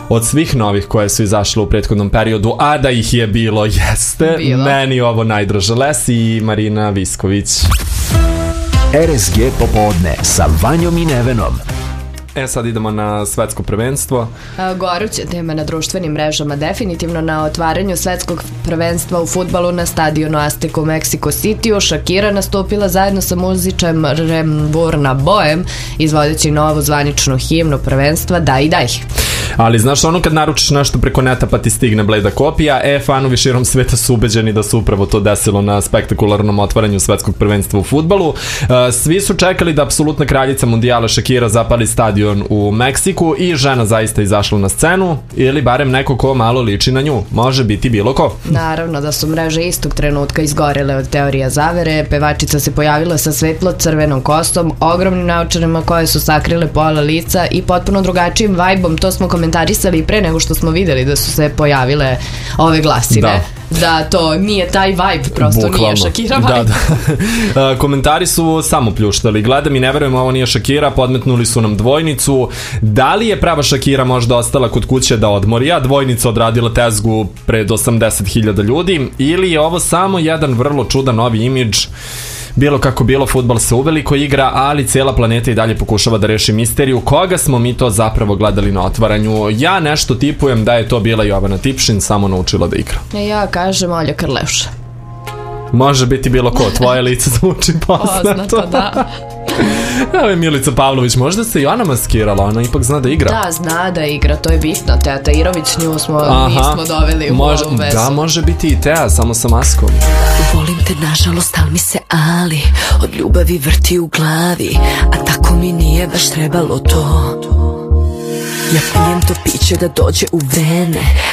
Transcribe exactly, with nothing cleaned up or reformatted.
od svih novih koje su izašle u prethodnom periodu, a da ih je bilo, jeste, bilo. Meni ovo najdraže. Lesi i Marina Visković. R S G popodne sa Vanjom i Nevenom. E, sad idemo na svetsko prvenstvo. Goruća tema na društvenim mrežama, definitivno na otvaranju svetskog prvenstva u fudbalu na stadionu Azteca u Mexico Cityu. Shakira nastupila zajedno sa muzičarem Burna Boyem, izvodeći novu zvaničnu himnu prvenstva Daj i daj. Ali znaš ono kad naručiš nešto preko neta pa ti stigne bleda kopija, e, fanovi širom sveta su ubeđeni da se upravo to desilo na spektakularnom otvaranju svetskog prvenstva u fudbalu. Svi su čekali da apsolutna kraljica mundijala Shakira zapali stadion u Meksiku i žena zaista izašla na scenu, ili barem neko ko malo liči na nju. Može biti bilo ko. Naravno da su mreže istog trenutka izgorele od teorija zavere. Pevačica se pojavila sa svetlo-crvenom kosom, ogromnim naočarima koje su sakrile pola lica i potpuno drugačijim vajbom. To smo komentarisali pre nego što smo videli da su se pojavile ove glasine. Da. Da to nije taj vibe, prosto bukvalno nije Shakira vibe. Da, da. Komentari su samo pljuštali. Gledam i ne verujem, ovo nije Shakira, podmetnuli su nam dvojnicu. Da li je prava Shakira možda ostala kod kuće da odmori, a dvojnica odradila tezgu pred osamdeset hiljada ljudi, ili je ovo samo jedan vrlo čudan novi imidž? Bilo kako bilo, fudbal se uveliko igra, ali cijela planeta i dalje pokušava da reši misteriju koga smo mi to zapravo gledali na otvaranju. Ja nešto tipujem da je to bila Jovana Tipšin, samo naučila da igra. Ja kažem Olja Krleuša. Može biti bilo ko, tvoje lice zvuči poznato. Poznato, da. Evo je Milica Pavlović, možda se i ona maskirala, ona ipak zna da igra. Da, zna da igra, to je bitno. Teja Irović, nju smo, nismo doveli u može, ovu vezu. Da, može biti i Teja, samo sa maskom. Volim te, nažalost, ali mi se ali od ljubavi vrti u glavi, a tako mi nije baš trebalo to. Ja pijem to piće da dođe u vene,